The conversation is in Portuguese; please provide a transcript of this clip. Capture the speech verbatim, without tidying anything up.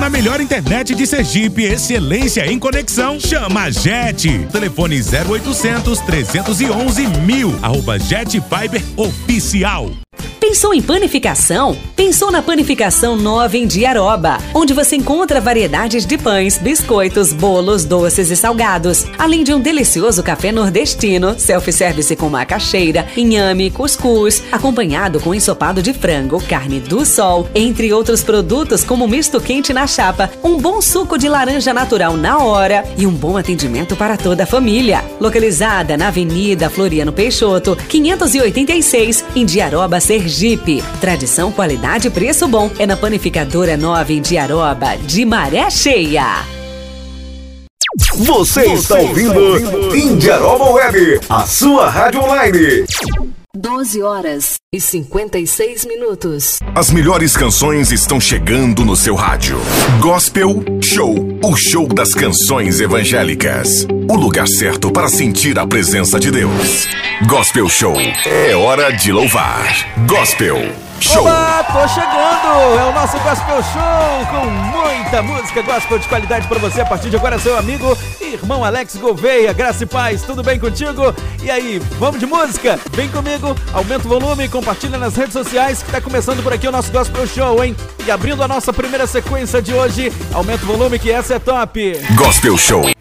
melhor internet de Sergipe, excelência em conexão, chama a Jet. Telefone zero oitocentos, trezentos e onze, mil, arroba Jet Fiber Oficial. Pensou em panificação? Pensou na Panificação Nova em Diaroba, onde você encontra variedades de pães, biscoitos, bolos, doces e salgados, além de um delicioso café nordestino, self-service com macaxeira, inhame, cuscuz, acompanhado com ensopado de frango, carne do sol, entre outros produtos como misto quente na chapa, um bom suco de laranja natural na hora e um bom atendimento para toda a família. Localizada na Avenida Floriano Peixoto, quinhentos e oitenta e seis, em Diaroba, Sergipe. Tradição, qualidade e preço bom é na Panificadora Nova em Diaroba, de Maré Cheia. Você, Você está ouvindo, ouvindo Indiaroba Web, a sua rádio online. doze horas e cinquenta e seis minutos. As melhores canções estão chegando no seu rádio. Gospel Show, o show das canções evangélicas. O lugar certo para sentir a presença de Deus. Gospel Show, é hora de louvar. Gospel Show. Olá, tô chegando! É o nosso Gospel Show com muita música gospel de qualidade para você. A partir de agora, seu amigo e irmão Alex Gouveia. Graça e paz, tudo bem contigo? E aí, vamos de música? Vem comigo, aumenta o volume, compartilha nas redes sociais que tá começando por aqui o nosso Gospel Show, hein? E abrindo a nossa primeira sequência de hoje, aumenta o volume que essa é top! Gospel Show.